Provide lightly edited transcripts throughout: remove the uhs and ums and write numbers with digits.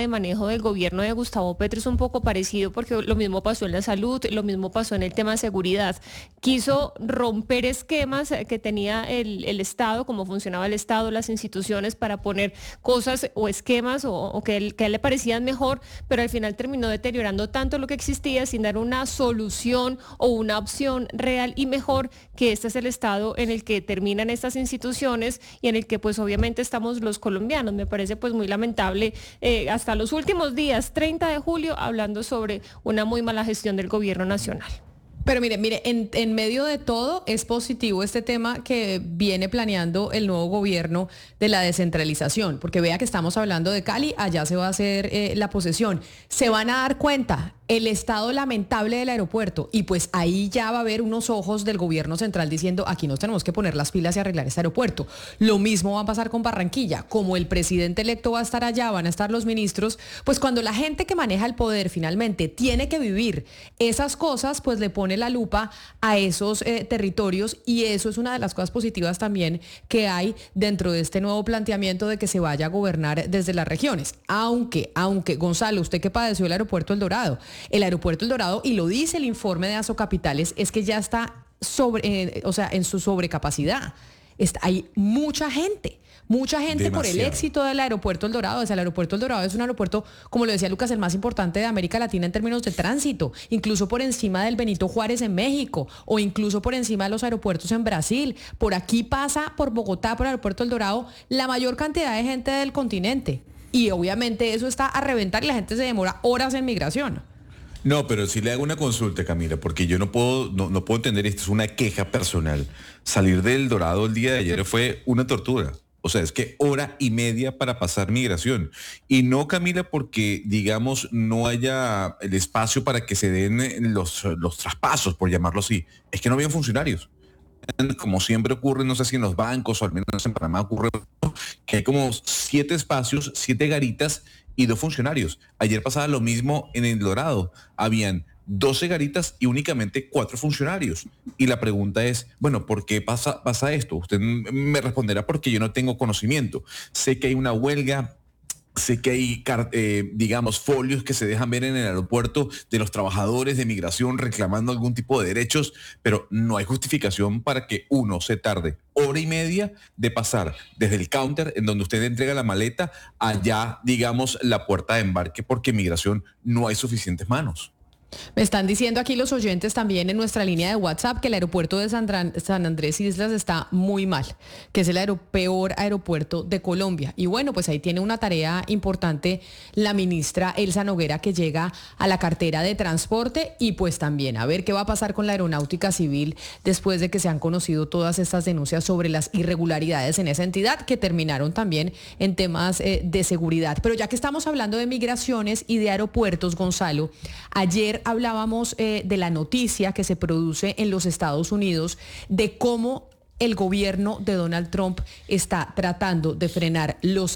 de manejo del gobierno de Gustavo Petro es un poco parecido, porque lo mismo pasó en la salud, lo mismo pasó en el tema de seguridad. Quiso romper esquemas que tenía el Estado, cómo funcionaba el Estado, las instituciones, para poner cosas o esquemas o que a él le parecían mejor, pero al final terminó deteriorando tanto lo que existía sin dar una solución o una opción real y mejor, que este es el Estado en el que terminan estas instituciones y en el que pues obviamente estamos los colombianos. Me parece pues muy lamentable, hasta los últimos días, 30 de julio, hablando sobre una muy mala gestión del gobierno nacional. Pero mire, en medio de todo es positivo este tema que viene planeando el nuevo gobierno de la descentralización, porque vea que estamos hablando de Cali, allá se va a hacer la posesión. Se van a dar cuenta el estado lamentable del aeropuerto y pues ahí ya va a haber unos ojos del gobierno central diciendo aquí nos tenemos que poner las pilas y arreglar este aeropuerto. Lo mismo va a pasar con Barranquilla, como el presidente electo va a estar allá, van a estar los ministros, pues cuando la gente que maneja el poder finalmente tiene que vivir esas cosas, pues le pone la lupa a esos territorios, y eso es una de las cosas positivas también que hay dentro de este nuevo planteamiento de que se vaya a gobernar desde las regiones. Aunque Gonzalo, usted que padeció el aeropuerto El aeropuerto El Dorado, y lo dice el informe de Asocapitales, es que ya está en su sobrecapacidad. Hay mucha gente por el éxito del aeropuerto El Dorado. O sea, el aeropuerto El Dorado es un aeropuerto, como lo decía Lucas, el más importante de América Latina en términos de tránsito, incluso por encima del Benito Juárez en México, o incluso por encima de los aeropuertos en Brasil. Por aquí pasa, por Bogotá, por el aeropuerto El Dorado, la mayor cantidad de gente del continente. Y obviamente eso está a reventar y la gente se demora horas en migración. No, pero sí le hago una consulta, Camila, porque yo no puedo entender, esto es una queja personal. Salir del Dorado el día de ayer fue una tortura. O sea, es que 1 hora y media para pasar migración. Y no, Camila, porque, digamos, no haya el espacio para que se den los traspasos, por llamarlo así. Es que no habían funcionarios. Como siempre ocurre, no sé si en los bancos o al menos en Panamá ocurre, que hay como 7 espacios, 7 garitas y 2 funcionarios. Ayer pasaba lo mismo en El Dorado. Habían 12 garitas y únicamente 4 funcionarios. Y la pregunta es, bueno, ¿por qué pasa esto? Usted me responderá porque yo no tengo conocimiento. Sé que hay una huelga. Sé que hay, digamos, folios que se dejan ver en el aeropuerto de los trabajadores de migración reclamando algún tipo de derechos, pero no hay justificación para que uno se tarde 1 hora y media de pasar desde el counter en donde usted entrega la maleta allá, digamos, la puerta de embarque, porque en migración no hay suficientes manos. Me están diciendo aquí los oyentes también en nuestra línea de WhatsApp que el aeropuerto de San Andrés Islas está muy mal, que es el peor aeropuerto de Colombia. Y bueno, pues ahí tiene una tarea importante la ministra Elsa Noguera, que llega a la cartera de transporte, y pues también a ver qué va a pasar con la aeronáutica civil después de que se han conocido todas estas denuncias sobre las irregularidades en esa entidad, que terminaron también en temas de seguridad. Pero ya que estamos hablando de migraciones y de aeropuertos, Gonzalo, ayer hablábamos de la noticia que se produce en los Estados Unidos de cómo el gobierno de Donald Trump está tratando de frenar los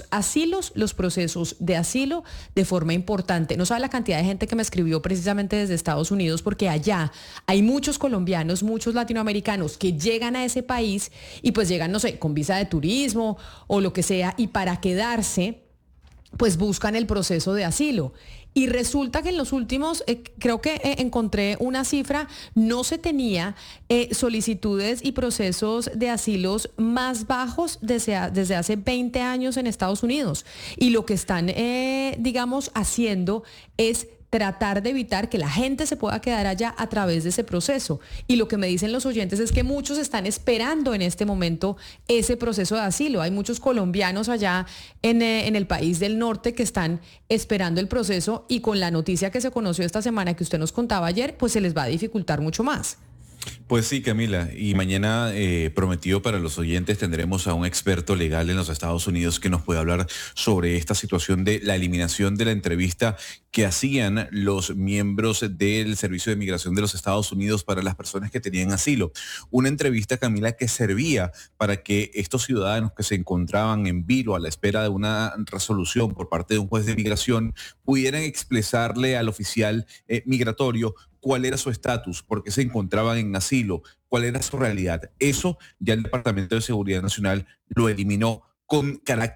procesos de asilo de forma importante. No sabe la cantidad de gente que me escribió precisamente desde Estados Unidos, porque allá hay muchos colombianos, muchos latinoamericanos que llegan a ese país y pues llegan, no sé, con visa de turismo o lo que sea, y para quedarse pues buscan el proceso de asilo. Y resulta que en los últimos, creo que encontré una cifra, no se tenía solicitudes y procesos de asilos más bajos desde hace 20 años en Estados Unidos. Y lo que están, digamos, haciendo es tratar de evitar que la gente se pueda quedar allá a través de ese proceso. Y lo que me dicen los oyentes es que muchos están esperando en este momento ese proceso de asilo. Hay muchos colombianos allá en el país del norte que están esperando el proceso, y con la noticia que se conoció esta semana que usted nos contaba ayer, pues se les va a dificultar mucho más. Pues sí, Camila, y mañana, prometido para los oyentes, tendremos a un experto legal en los Estados Unidos que nos puede hablar sobre esta situación de la eliminación de la entrevista que hacían los miembros del Servicio de Migración de los Estados Unidos para las personas que tenían asilo. Una entrevista, Camila, que servía para que estos ciudadanos que se encontraban en vilo a la espera de una resolución por parte de un juez de migración pudieran expresarle al oficial migratorio cuál era su estatus, por qué se encontraban en asilo, cuál era su realidad. Eso ya el Departamento de Seguridad Nacional lo eliminó con carácter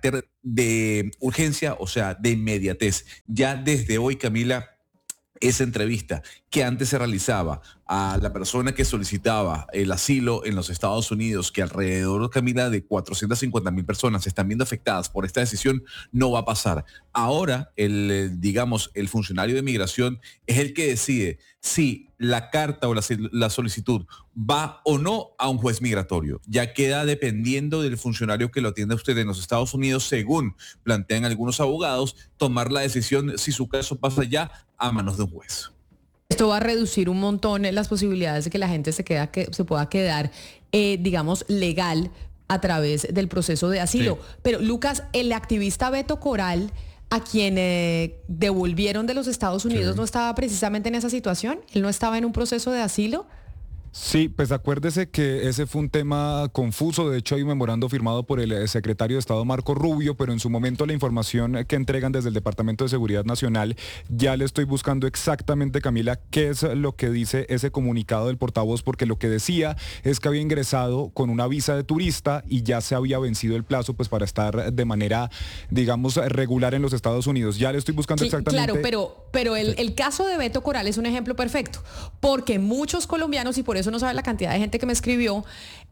de urgencia, o sea, de inmediatez. Ya desde hoy, Camila, esa entrevista que antes se realizaba a la persona que solicitaba el asilo en los Estados Unidos, que alrededor, Camila, de 450,000 personas están viendo afectadas por esta decisión, no va a pasar. Ahora, digamos, el funcionario de migración es el que decide si la carta o la solicitud va o no a un juez migratorio. Ya queda dependiendo del funcionario que lo atienda a usted en los Estados Unidos, según plantean algunos abogados, tomar la decisión si su caso pasa ya a manos de un juez. Esto va a reducir un montón las posibilidades de que la gente se pueda quedar, digamos, legal a través del proceso de asilo. Sí. Pero, Lucas, el activista Beto Coral, a quien devolvieron de los Estados Unidos, sí, ¿no estaba precisamente en esa situación? ¿Él no estaba en un proceso de asilo? Sí, pues acuérdese que ese fue un tema confuso. De hecho, hay un memorando firmado por el secretario de Estado Marco Rubio, pero en su momento la información que entregan desde el Departamento de Seguridad Nacional, ya le estoy buscando exactamente, Camila, qué es lo que dice ese comunicado del portavoz, porque lo que decía es que había ingresado con una visa de turista y ya se había vencido el plazo pues para estar de manera, digamos, regular en los Estados Unidos. Ya le estoy buscando exactamente. Claro, pero el caso de Beto Coral es un ejemplo perfecto, porque muchos colombianos, y por eso no sabe la cantidad de gente que me escribió,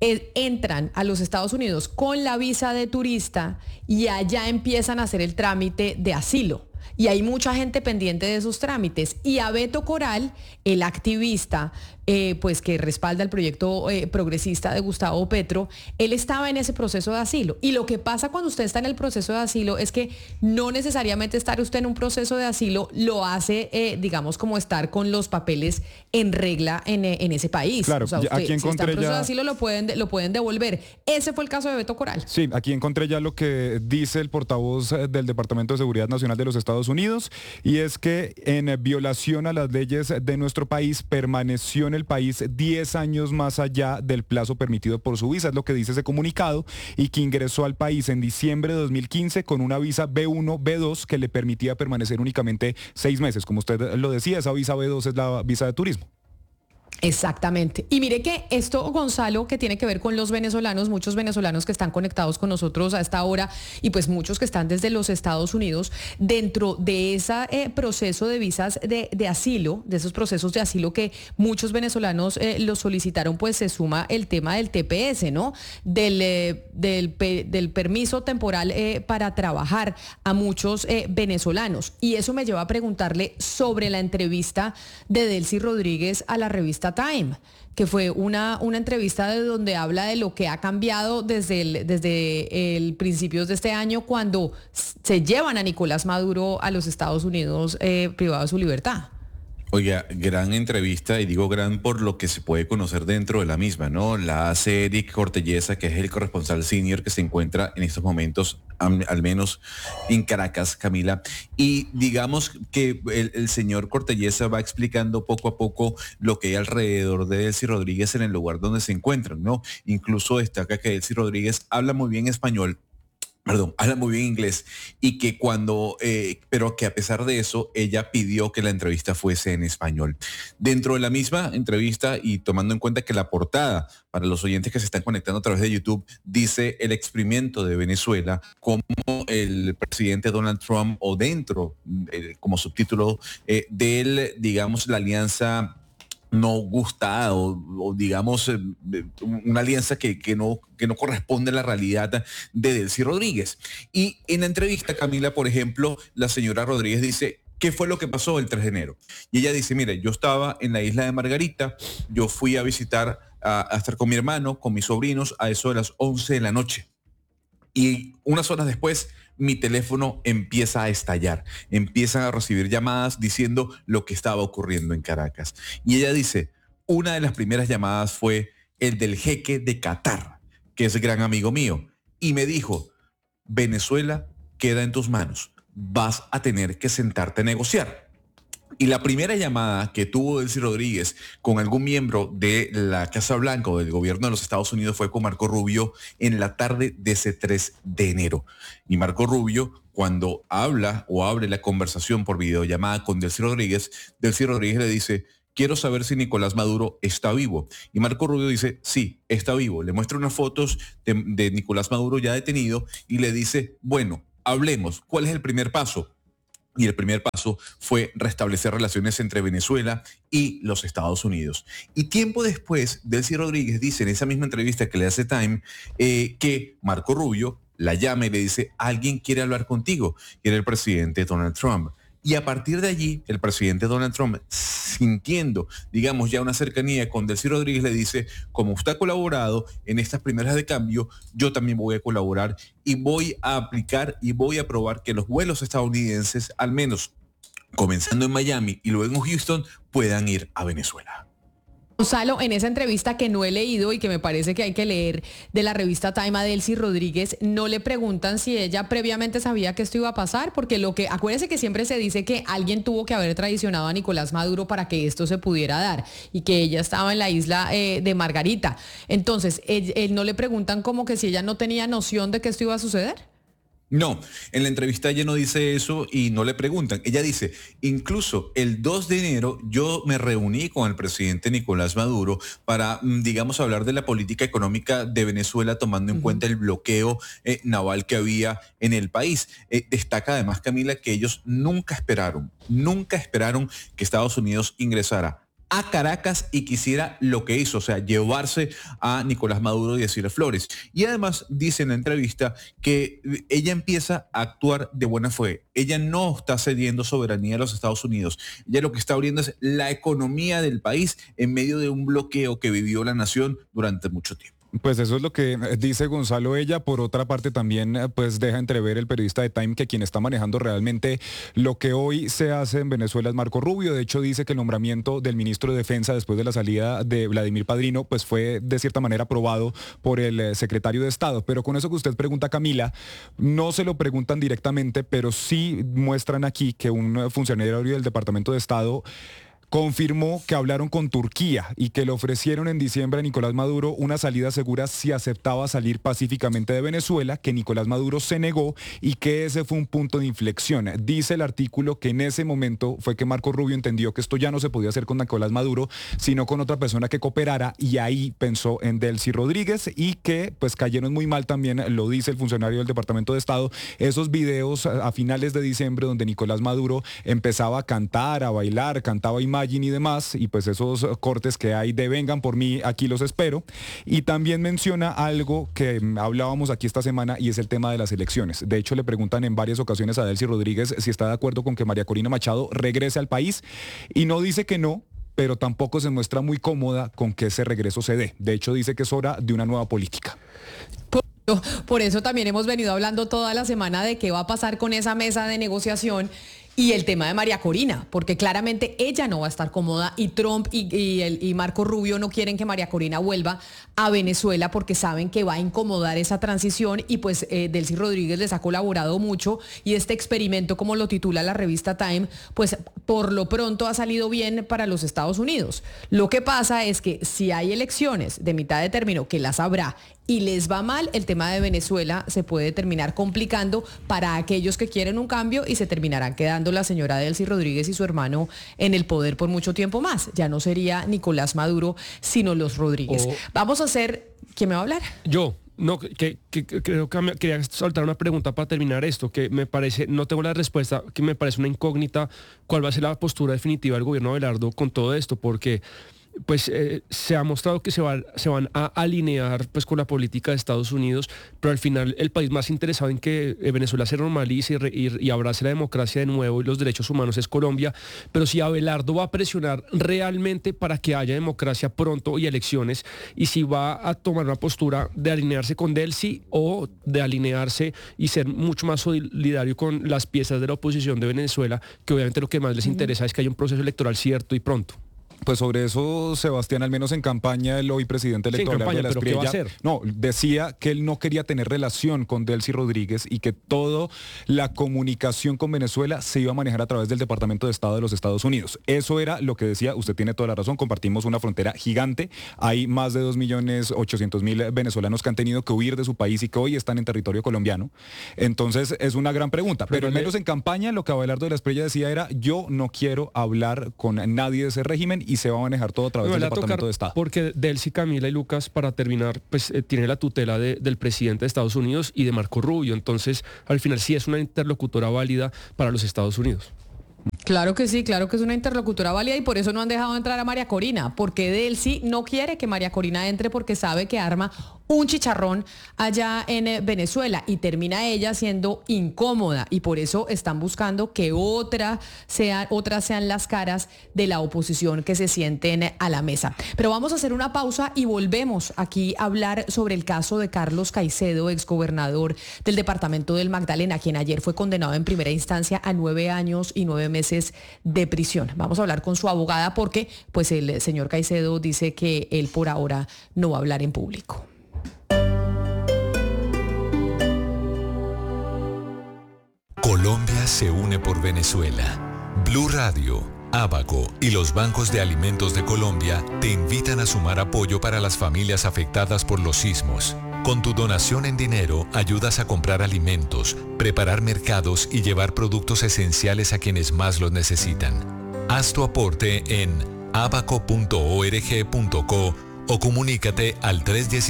entran a los Estados Unidos con la visa de turista y allá empiezan a hacer el trámite de asilo. Y hay mucha gente pendiente de esos trámites. Y a Beto Coral, el activista, pues que respalda el proyecto progresista de Gustavo Petro, él estaba en ese proceso de asilo. Y lo que pasa cuando usted está en el proceso de asilo es que no necesariamente estar usted en un proceso de asilo lo hace, digamos, como estar con los papeles en regla en ese país. Claro, o sea, usted, aquí encontré si está en proceso de asilo lo pueden devolver. Ese fue el caso de Beto Coral. Sí, aquí encontré ya lo que dice el portavoz del Departamento de Seguridad Nacional de los Estados Unidos, y es que en violación a las leyes de nuestro país permaneció en el país 10 años más allá del plazo permitido por su visa, es lo que dice ese comunicado, y que ingresó al país en diciembre de 2015 con una visa B1, B2 que le permitía permanecer únicamente 6 meses. Como usted lo decía, esa visa B2 es la visa de turismo. Exactamente. Y mire que esto, Gonzalo, que tiene que ver con los venezolanos, muchos venezolanos que están conectados con nosotros a esta hora y pues muchos que están desde los Estados Unidos, dentro de ese proceso de visas de asilo, de esos procesos de asilo que muchos venezolanos los solicitaron, pues se suma el tema del TPS, ¿no? Del permiso temporal para trabajar a muchos venezolanos. Y eso me lleva a preguntarle sobre la entrevista de Delcy Rodríguez a la revista Time, que fue una entrevista de donde habla de lo que ha cambiado desde el principios de este año, cuando se llevan a Nicolás Maduro a los Estados Unidos privado de su libertad. Oiga, gran entrevista, y digo gran por lo que se puede conocer dentro de la misma, ¿no? La hace Eric Cortelleza, que es el corresponsal senior que se encuentra en estos momentos, al menos en Caracas, Camila. Y digamos que el señor Cortelleza va explicando poco a poco lo que hay alrededor de Delcy Rodríguez en el lugar donde se encuentran, ¿no? Incluso destaca que Delcy Rodríguez habla muy bien español, habla muy bien inglés, y que pero que a pesar de eso, ella pidió que la entrevista fuese en español. Dentro de la misma entrevista, y tomando en cuenta que la portada, para los oyentes que se están conectando a través de YouTube, dice el experimento de Venezuela, como el presidente Donald Trump, o dentro, como subtítulo, digamos, la alianza no gusta o digamos una alianza que no corresponde a la realidad de Delcy Rodríguez. Y en la entrevista, Camila, por ejemplo, la señora Rodríguez dice: ¿qué fue lo que pasó el 3 de enero? Y ella dice: mire, yo estaba en la isla de Margarita, yo fui a visitar, a estar con mi hermano, con mis sobrinos, a eso de las 11 de la noche. Y unas horas después, mi teléfono empieza a estallar. Empiezan a recibir llamadas diciendo lo que estaba ocurriendo en Caracas. Y ella dice: una de las primeras llamadas fue el del jeque de Qatar, que es gran amigo mío. Y me dijo: Venezuela queda en tus manos. Vas a tener que sentarte a negociar. Y la primera llamada que tuvo Delcy Rodríguez con algún miembro de la Casa Blanca o del gobierno de los Estados Unidos fue con Marco Rubio en la tarde de ese 3 de enero. Y Marco Rubio, cuando habla o abre la conversación por videollamada con Delcy Rodríguez le dice: quiero saber si Nicolás Maduro está vivo. Y Marco Rubio dice: sí, está vivo. Le muestra unas fotos de Nicolás Maduro ya detenido y le dice: bueno, hablemos. ¿Cuál es el primer paso? Y el primer paso fue restablecer relaciones entre Venezuela y los Estados Unidos. Y tiempo después, Delcy Rodríguez dice en esa misma entrevista que le hace Time que Marco Rubio la llama y le dice, alguien quiere hablar contigo. Y era el presidente Donald Trump. Y a partir de allí, el presidente Donald Trump, sintiendo, digamos, ya una cercanía con Delcy Rodríguez, le dice, como usted ha colaborado en estas primeras de cambio, yo también voy a colaborar y voy a aplicar y voy a probar que los vuelos estadounidenses, al menos comenzando en Miami y luego en Houston, puedan ir a Venezuela. Gonzalo, en esa entrevista que no he leído y que me parece que hay que leer de la revista Time a Delcy Rodríguez, no le preguntan si ella previamente sabía que esto iba a pasar, porque acuérdese que siempre se dice que alguien tuvo que haber traicionado a Nicolás Maduro para que esto se pudiera dar y que ella estaba en la isla de Margarita. Entonces, él no le preguntan como que si ella no tenía noción de que esto iba a suceder. No, en la entrevista ella no dice eso y no le preguntan. Ella dice, incluso el 2 de enero yo me reuní con el presidente Nicolás Maduro para, digamos, hablar de la política económica de Venezuela tomando en cuenta el bloqueo naval que había en el país. Destaca además, Camila, que ellos nunca esperaron que Estados Unidos ingresara a Caracas y quisiera lo que hizo, o sea, llevarse a Nicolás Maduro y decirle flores. Y además dice en la entrevista que ella empieza a actuar de buena fe. Ella no está cediendo soberanía a los Estados Unidos. Ella lo que está abriendo es la economía del país en medio de un bloqueo que vivió la nación durante mucho tiempo. Pues eso es lo que dice Gonzalo. Ella, por otra parte, también pues deja entrever el periodista de Time que quien está manejando realmente lo que hoy se hace en Venezuela es Marco Rubio. De hecho, dice que el nombramiento del ministro de Defensa después de la salida de Vladimir Padrino pues fue de cierta manera aprobado por el secretario de Estado. Pero con eso que usted pregunta, Camila, no se lo preguntan directamente, pero sí muestran aquí que un funcionario del Departamento de Estado confirmó que hablaron con Turquía y que le ofrecieron en diciembre a Nicolás Maduro una salida segura si aceptaba salir pacíficamente de Venezuela, que Nicolás Maduro se negó y que ese fue un punto de inflexión. Dice el artículo que en ese momento fue que Marco Rubio entendió que esto ya no se podía hacer con Nicolás Maduro, sino con otra persona que cooperara, y ahí pensó en Delcy Rodríguez, y que pues cayeron muy mal también, lo dice el funcionario del Departamento de Estado, esos videos a finales de diciembre donde Nicolás Maduro empezaba a cantar, a bailar, cantaba Imagine y demás, y pues esos cortes que hay de vengan por mí, aquí los espero. Y también menciona algo que hablábamos aquí esta semana y es el tema de las elecciones. De hecho, le preguntan en varias ocasiones a Delcy Rodríguez si está de acuerdo con que María Corina Machado regrese al país y no dice que no, pero tampoco se muestra muy cómoda con que ese regreso se dé. De hecho, dice que es hora de una nueva política. Por eso también hemos venido hablando toda la semana de qué va a pasar con esa mesa de negociación y el tema de María Corina, porque claramente ella no va a estar cómoda y Trump y Marco Rubio no quieren que María Corina vuelva a Venezuela porque saben que va a incomodar esa transición, y pues Delcy Rodríguez les ha colaborado mucho y este experimento, como lo titula la revista Time, pues por lo pronto ha salido bien para los Estados Unidos. Lo que pasa es que si hay elecciones de mitad de término, que las habrá, y les va mal, el tema de Venezuela se puede terminar complicando para aquellos que quieren un cambio y se terminarán quedando la señora Delcy Rodríguez y su hermano en el poder por mucho tiempo más. Ya no sería Nicolás Maduro, sino los Rodríguez. Vamos a hacer... ¿Quién me va a hablar? Yo. No, creo que quería soltar una pregunta para terminar esto, que me parece, no tengo la respuesta, que me parece una incógnita, cuál va a ser la postura definitiva del gobierno de Abelardo con todo esto, porque pues se ha mostrado que se van a alinear pues con la política de Estados Unidos, pero al final el país más interesado en que Venezuela se normalice y abrace la democracia de nuevo y los derechos humanos es Colombia. Pero si Abelardo va a presionar realmente para que haya democracia pronto y elecciones, y si va a tomar una postura de alinearse con Delcy o de alinearse y ser mucho más solidario con las piezas de la oposición de Venezuela, que obviamente lo que más les interesa es que haya un proceso electoral cierto y pronto. Pues sobre eso, Sebastián, al menos en campaña, el hoy presidente electoral de la ¿pero qué va a hacer? No, decía que él no quería tener relación con Delcy Rodríguez y que toda la comunicación con Venezuela se iba a manejar a través del Departamento de Estado de los Estados Unidos. Eso era lo que decía. Usted tiene toda la razón, compartimos una frontera gigante, hay más de 2.800.000 venezolanos que han tenido que huir de su país y que hoy están en territorio colombiano. Entonces es una gran pregunta, pero al menos en campaña lo que Abelardo de la Espriella decía era: yo no quiero hablar con nadie de ese régimen y se va a manejar todo a través del Departamento de Estado. Porque Delcy, Camila y Lucas, para terminar, pues tiene la tutela del presidente de Estados Unidos y de Marco Rubio. Entonces, al final sí es una interlocutora válida para los Estados Unidos. Claro que sí, claro que es una interlocutora válida y por eso no han dejado entrar a María Corina, porque Delcy no quiere que María Corina entre porque sabe que arma un chicharrón allá en Venezuela y termina ella siendo incómoda y por eso están buscando que otras sean las caras de la oposición que se sienten a la mesa. Pero vamos a hacer una pausa y volvemos aquí a hablar sobre el caso de Carlos Caicedo, exgobernador del departamento del Magdalena, quien ayer fue condenado en primera instancia a 9 años y 9 meses de prisión. Vamos a hablar con su abogada porque pues el señor Caicedo dice que él por ahora no va a hablar en público. Colombia se une por Venezuela. Blue Radio, Abaco y los bancos de alimentos de Colombia te invitan a sumar apoyo para las familias afectadas por los sismos. Con tu donación en dinero ayudas a comprar alimentos, preparar mercados y llevar productos esenciales a quienes más los necesitan. Haz tu aporte en abaco.org.co o comunícate al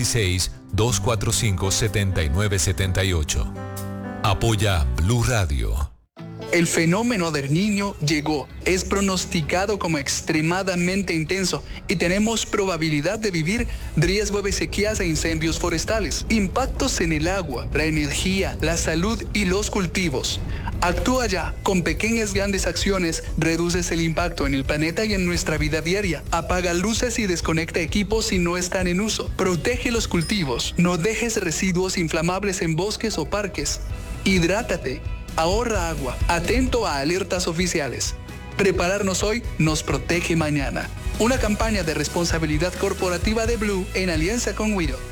316-245-7978. Apoya Blue Radio. El fenómeno del Niño llegó, es pronosticado como extremadamente intenso y tenemos probabilidad de vivir riesgo de sequías e incendios forestales, impactos en el agua, la energía, la salud y los cultivos. Actúa ya, con pequeñas grandes acciones reduces el impacto en el planeta y en nuestra vida diaria. Apaga luces y desconecta equipos si no están en uso. Protege los cultivos, no dejes residuos inflamables en bosques o parques. Hidrátate. Ahorra agua. Atento a alertas oficiales. Prepararnos hoy nos protege mañana. Una campaña de responsabilidad corporativa de Blue en alianza con Wido.